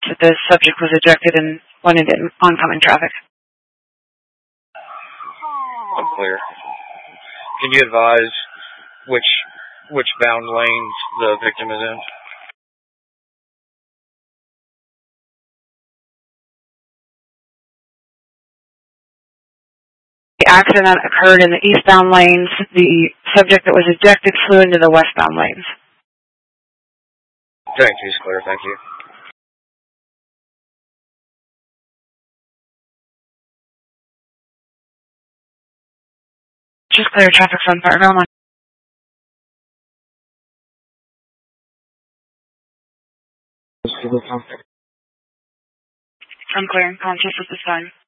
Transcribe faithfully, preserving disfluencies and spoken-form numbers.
that the subject was ejected and went into oncoming traffic. Unclear. Can you advise which which bound lanes the victim is in? The accident occurred in the eastbound lanes. The subject that was ejected flew into the westbound lanes. Thank you, it's clear. Thank you. Just clear traffic from Barville. I'm clear and conscious at this time.